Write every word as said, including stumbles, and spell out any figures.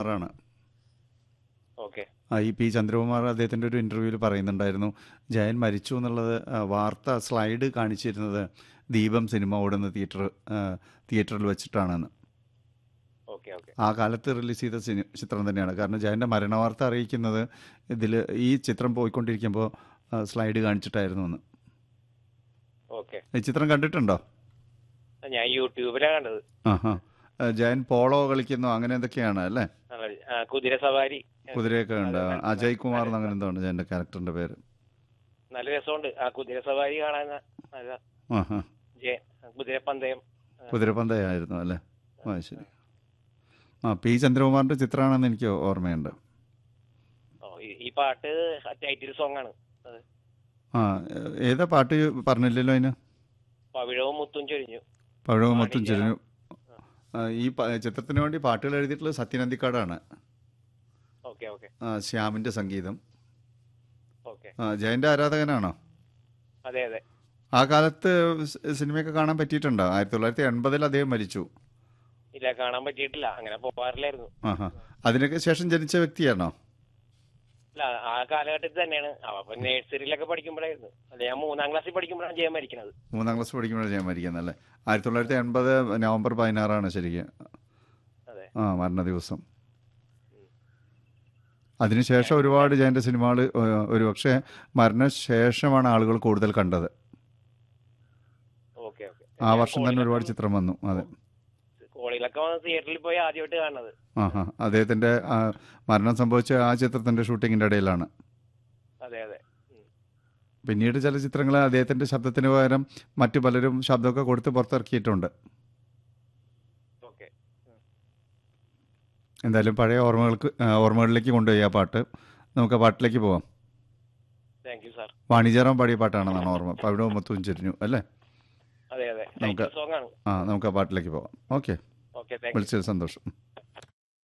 ചന്ദ്രകുമാറാണ്. Okay. ആ, ഈ P Chandrakumar അദ്ദേഹത്തിൻ്റെ ഒരു ഇൻ്റർവ്യൂവിൽ പറയുന്നുണ്ടായിരുന്നു, ജയൻ മരിച്ചു എന്നുള്ളത് ആ, വാർത്ത സ്ലൈഡ് കാണിച്ചിരുന്നത് ദീപം സിനിമ ഓടുന്ന തിയേറ്റർ തിയേറ്ററിൽ വെച്ചിട്ടാണെന്ന്. ഓക്കെ. ഓക്കെ. ആ കാലത്ത് റിലീസ് ചെയ്ത സിനി ചിത്രം തന്നെയാണ്. കാരണം ജയൻ്റെ മരണവാർത്ത അറിയിക്കുന്നത് ഇതിൽ ഈ ചിത്രം പോയിക്കൊണ്ടിരിക്കുമ്പോൾ ആ, സ്ലൈഡ് കാണിച്ചിട്ടായിരുന്നു എന്ന്. ഓക്കെ. ഈ ചിത്രം കണ്ടിട്ടുണ്ടോ? ഞാൻ യൂട്യൂബിലാണ് കണ്ടത്. ആ ഹാ. ജയൻ പോളോ കളിക്കുന്നു അങ്ങനെ എന്തൊക്കെയാണ് അല്ലേ? ആ, ആ, കുതിര സവാരി. കുതിരയൊക്കെ ഉണ്ട്. അത് നല്ല- അജയ് കുമാർ നല്ല- അങ്ങനെ എന്തോ ഉണ്ട് ജയൻ്റെ ക്യാരക്ടറിൻ്റെ പേര്. നല്ല രസമുണ്ട് ആ കുതിര സവാരി കാണാൻ. നല്ല ആ ഹാ. ജെ- കുതിരപ്പന്തയം. ആ, കുതിരപ്പന്തയായിരുന്നു അല്ലേ? ആ ശരി. ആ, പി ചന്ദ്രകുമാറിൻ്റെ ചിത്രമാണെന്ന് എനിക്ക് ഓർമ്മയുണ്ട്. ഓ, ഈ- ഈ പാട്ട് ടൈറ്റിൽ സോങ് ആണ്. അത് ആ, ഏതാ പാട്ട് പറഞ്ഞില്ലല്ലോ അതിന്? പവിഴവും മുത്തും ചൊരിഞ്ഞു. പഴവും മൊത്തം പാടില്ല. ചെരിഞ്ഞു. ആ, ഈ പ- ചിത്രത്തിന് വേണ്ടി പാട്ടുകൾ എഴുതിയിട്ടുള്ളത് സത്യനന്ദിക്കാടാണ്. ഓക്കെ. ഓക്കെ. ആ, ശ്യാമിൻ്റെ സംഗീതം. ഓക്കെ. ആ, ജയൻ്റെ ആരാധകനാണോ? അതെ. അതെ. ആ കാലത്ത് സ് സിനിമയൊക്കെ കാണാൻ പറ്റിയിട്ടുണ്ടോ? ആയിരത്തി തൊള്ളായിരത്തി എൺപതിൽ അദ്ദേഹം മരിച്ചു. ഇല്ല, കാണാൻ പറ്റിയിട്ടില്ല. അങ്ങനെ പോകാറില്ലായിരുന്നു. ആഹാ. അതിനൊക്കെ ശേഷം ജനിച്ച വ്യക്തിയാണോ? അല്ല, ആ കാലഘട്ടത്തിൽ തന്നെയാണ്. അപ്പൊ നഴ്സറിയിലൊക്കെ പഠിക്കുമ്പോഴായിരുന്നു. അല്ല, ഞാൻ മൂന്നാം ക്ലാസ്സിൽ പഠിക്കുമ്പോഴാണ് ജയം മരിക്കുന്നത്. മൂന്നാം ക്ലാസ് പഠിക്കുമ്പോഴാണ് ജയൻ മരിക്കുന്നത് അല്ലേ? ആയിരത്തി തൊള്ളായിരത്തി എൺപത് നവംബർ പതിനാറാണ് ശരിക്കും അതെ. ആ മരണ ദിവസം. അതിനുശേഷം ഒരുപാട് ജയൻ്റെ സിനിമകൾ ഒരു പക്ഷേ മരണശേഷമാണ് ആളുകൾ കൂടുതൽ കണ്ടത്. ഓക്കെ. ഓക്കെ. ആ വർഷം തന്നെ ഒരുപാട് ചിത്രം വന്നു. അതെ. കോളിലൊക്കെ വന്ന് തിയേറ്ററിൽ പോയി ആദ്യമായിട്ട് കാണുന്നത്. ആ ഹാ. അദ്ദേഹത്തിൻ്റെ ആ, മരണം സംഭവിച്ച ആ ചിത്രത്തിൻ്റെ ഷൂട്ടിങ്ങിൻ്റെ ഇടയിലാണ്. അതെ. അതെ. ഉം. പിന്നീട് ചില ചിത്രങ്ങൾ അദ്ദേഹത്തിൻ്റെ ശബ്ദത്തിന് പകരം മറ്റു പലരും ശബ്ദമൊക്കെ കൊടുത്ത് പുറത്തിറക്കിയിട്ടുണ്ട്. ഓക്കെ. എന്തായാലും പഴയ ഓർമ്മകൾക്ക് ആ, ഓർമ്മകളിലേക്ക് കൊണ്ടുപോയി ആ പാട്ട്. നമുക്ക് ആ പാട്ടിലേക്ക് പോവാം. Thank you sir. വാണിജ്യറാം പാടിയ പാട്ടാണെന്നാണ് ഓർമ്മ. പവിഴവും മൊത്തവും ചെരിഞ്ഞു അല്ലേ? അതെ. അതെ. നമുക്ക് ടൈറ്റിൽ സോങ് ആണ്. ആ നമുക്ക് ആ പാട്ടിലേക്ക് പോവാം. Okay, okay. Thank you. വിളിച്ചതിൽ സന്തോഷം.